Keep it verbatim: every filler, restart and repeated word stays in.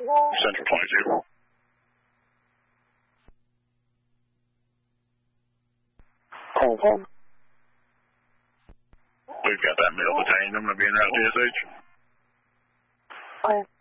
Central twenty-two. twenty-two. We've got that middle battalion. I'm going to be in route T S H. Okay.